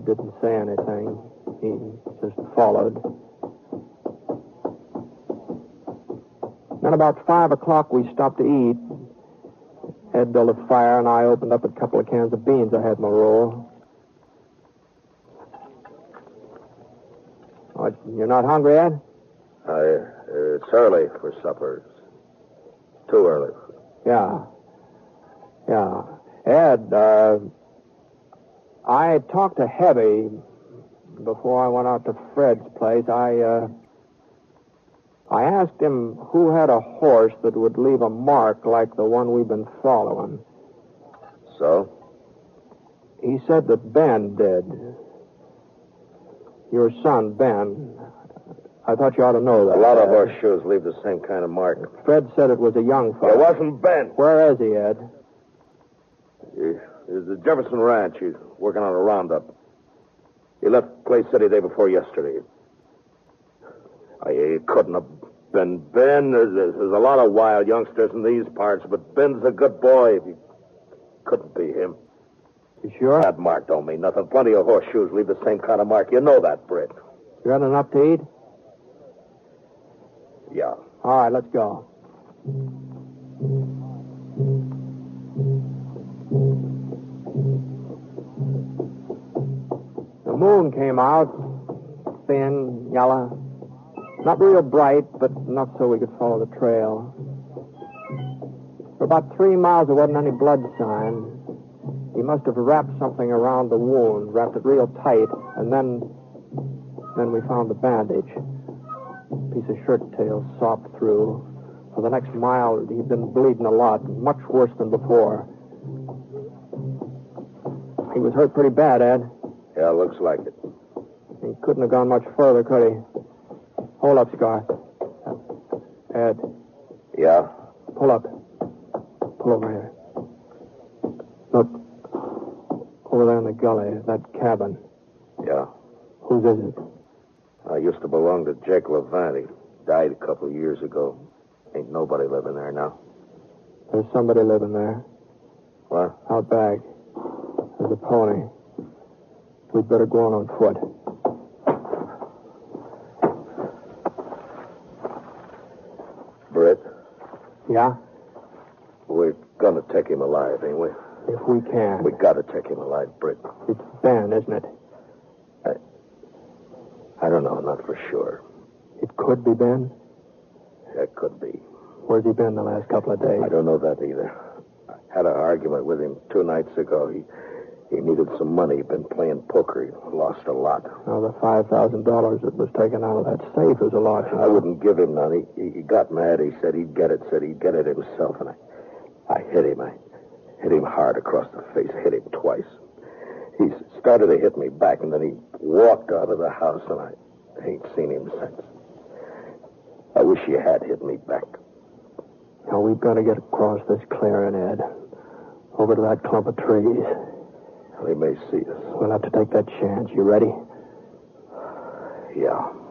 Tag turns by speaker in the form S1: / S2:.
S1: didn't say anything. He just followed. Then about 5 o'clock, we stopped to eat. Ed built a fire, and I opened up a couple of cans of beans I had in my roll. Oh, you're not hungry, Ed?
S2: It's early for supper. It's too early.
S1: Yeah. Ed, I talked to Heavy before I went out to Fred's place. I asked him who had a horse that would leave a mark like the one we've been following.
S2: So?
S1: He said that Ben did. Your son, Ben. I thought you ought to know that.
S2: A lot of horseshoes leave the same kind of mark.
S1: Fred said it was a young fellow.
S2: It wasn't Ben.
S1: Where is he, Ed?
S2: He's at Jefferson Ranch. He's working on a roundup. He left Clay City day before yesterday. It couldn't have been Ben. There's a lot of wild youngsters in these parts, but Ben's a good boy. It couldn't be him.
S1: You sure?
S2: That mark don't mean nothing. Plenty of horseshoes leave the same kind of mark. You know that, Britt.
S1: You got enough to eat?
S2: Yeah.
S1: All right, let's go. The moon came out, thin, yellow. Not real bright, but enough so we could follow the trail. For about 3 miles, there wasn't any blood sign. He must have wrapped something around the wound, wrapped it real tight, and then we found the bandage. Piece of shirt tail sopped through. For the next mile, he'd been bleeding a lot, much worse than before. He was hurt pretty bad, Ed.
S2: Yeah, looks like it.
S1: He couldn't have gone much further, could he? Hold up, Scar. Ed.
S2: Yeah?
S1: Pull up. Pull over here. Look. Over there in the gully, that cabin.
S2: Yeah.
S1: Whose is it?
S2: I used to belong to Jake Levant. He died a couple of years ago. Ain't nobody living there now.
S1: There's somebody living there.
S2: What?
S1: Out back. There's a pony. We'd better go on foot.
S2: Britt?
S1: Yeah?
S2: We're gonna take him alive, ain't we?
S1: If we can.
S2: We gotta take him alive, Britt.
S1: It's Ben, isn't it?
S2: I don't know, not for sure.
S1: It could be Ben?
S2: That could be.
S1: Where's he been the last couple of days?
S2: I don't know that either. I had an argument with him 2 nights ago. He needed some money. He'd been playing poker. He lost a lot.
S1: Now, the $5,000 that was taken out of that safe was a lot.
S2: I wouldn't give him none. He got mad. He said he'd get it himself. And I hit him. I hit him hard across the face. Hit him twice. He started to hit me back, and then he walked out of the house, and I ain't seen him since. I wish you had hit me back.
S1: Now, we've got to get across this clearing, Ed. Over to that clump of trees.
S2: They may see us.
S1: We'll have to take that chance. You ready?
S2: Yeah.